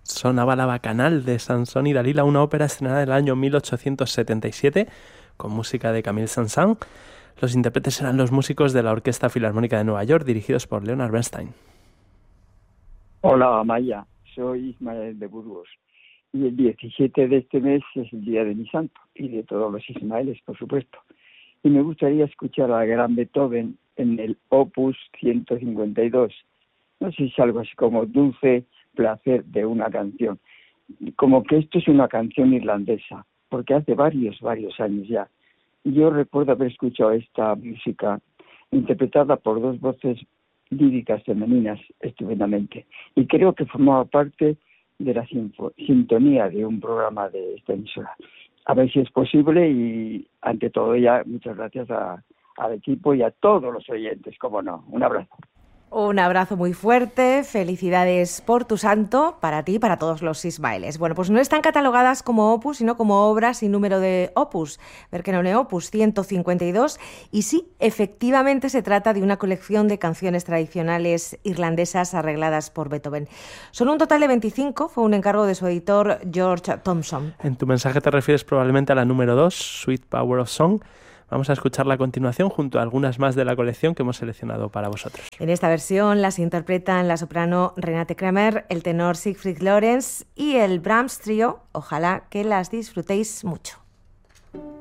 sonaba la Bacanal de Sansón y Dalila, una ópera estrenada en el año 1877 con música de Camille Saint-Saëns. Los intérpretes eran los músicos de la Orquesta Filarmónica de Nueva York, dirigidos por Leonard Bernstein. Hola, Amaya. Soy Ismael de Burgos. Y el 17 de este mes es el día de mi santo y de todos los Ismaeles, por supuesto. Y me gustaría escuchar al gran Beethoven en el Opus 152. No sé si es algo así como Dulce placer de una canción. Como que esto es una canción irlandesa, porque hace varios años ya. Yo recuerdo haber escuchado esta música interpretada por dos voces líricas femeninas estupendamente. Y creo que formaba parte de la sintonía de un programa de esta emisora. A ver si es posible y, ante todo, ya muchas gracias al equipo y a todos los oyentes, cómo no. Un abrazo. Un abrazo muy fuerte, felicidades por tu santo, para ti y para todos los Ismaeles. Bueno, pues no están catalogadas como opus, sino como obras sin número de opus, perché non è opus 152, y sí, efectivamente se trata de una colección de canciones tradicionales irlandesas arregladas por Beethoven. Son un total de 25, fue un encargo de su editor George Thompson. En tu mensaje te refieres probablemente a la número 2, Sweet Power of Song. Vamos a escucharla a continuación junto a algunas más de la colección que hemos seleccionado para vosotros. En esta versión las interpretan la soprano Renate Kramer, el tenor Siegfried Lorenz y el Brahms Trio. Ojalá que las disfrutéis mucho.